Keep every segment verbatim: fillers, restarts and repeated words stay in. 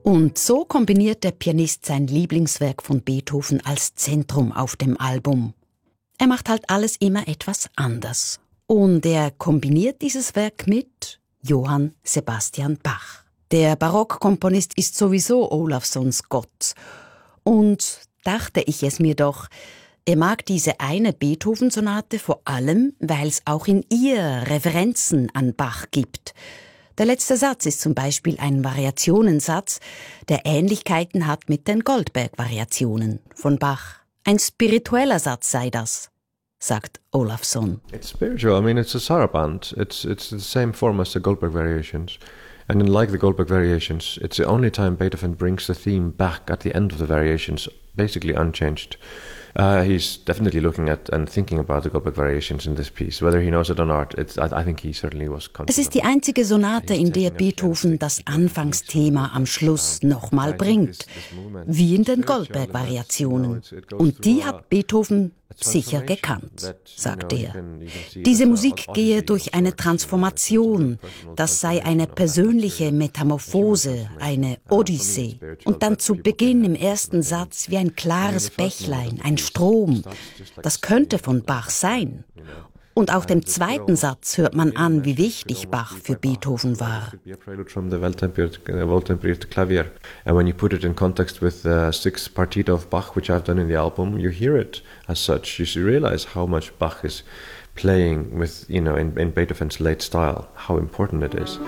Und so kombiniert der Pianist sein Lieblingswerk von Beethoven als Zentrum auf dem Album. Er macht halt alles immer etwas anders. Und er kombiniert dieses Werk mit Johann Sebastian Bach. Der Barockkomponist ist sowieso Olafssons Gott. Und dachte ich es mir doch, er mag diese eine Beethoven-Sonate vor allem, weil es auch in ihr Referenzen an Bach gibt. Der letzte Satz ist zum Beispiel ein Variationensatz, der Ähnlichkeiten hat mit den Goldberg-Variationen von Bach. Ein spiritueller Satz sei das, sagt Olafsson. It's spiritual. I mean, it's a saraband. It's it's the same form as the Goldberg variations. And unlike the Goldberg variations, it's the only time Beethoven brings the theme back at the end of the variations, basically unchanged. Uh, he's definitely looking at and thinking about the Goldberg variations in this piece. Whether he knows it or not, it's, I, I think he certainly was confident. Es ist die einzige Sonate, in der Beethoven das Anfangsthema am Schluss nochmal bringt, wie in den Goldberg-Variationen. Und die hat Beethoven sicher gekannt, sagt er. Diese Musik gehe durch eine Transformation, das sei eine persönliche Metamorphose, eine Odyssee. Und dann zu Beginn im ersten Satz wie ein klares Bächlein, ein Strom. Das könnte von Bach sein. Und auch dem zweiten Satz hört man an, wie wichtig Bach für Beethoven war. And when you put it in context with the sixth partita of Bach, which I've done in the album, you hear it as such. You realize how much Bach is playing with, you know, in, in Beethoven's late style, how important it is.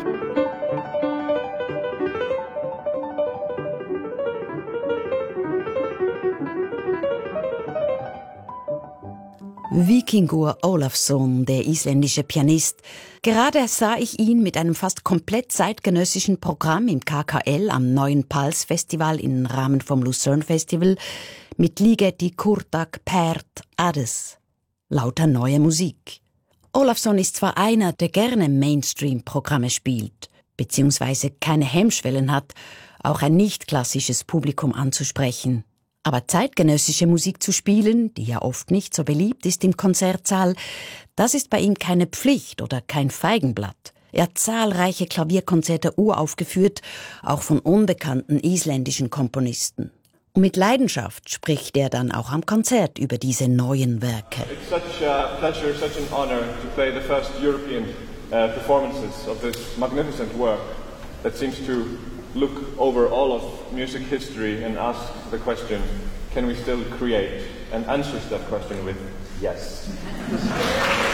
Víkingur Ólafsson, der isländische Pianist. Gerade sah ich ihn mit einem fast komplett zeitgenössischen Programm im K K L am neuen Pulse Festival im Rahmen vom Lucerne Festival mit Ligeti Kurtak Pärt Ades. Lauter neue Musik. Ólafsson ist zwar einer, der gerne Mainstream-Programme spielt, beziehungsweise keine Hemmschwellen hat, auch ein nicht klassisches Publikum anzusprechen. Aber zeitgenössische Musik zu spielen, die ja oft nicht so beliebt ist im Konzertsaal, das ist bei ihm keine Pflicht oder kein Feigenblatt. Er hat zahlreiche Klavierkonzerte uraufgeführt, auch von unbekannten isländischen Komponisten. Und mit Leidenschaft spricht er dann auch am Konzert über diese neuen Werke. It's such a pleasure, such an honor to play the first European uh, performances of this magnificent work that seems to look over all of music history and ask the question, can we still create? And answers that question with yes.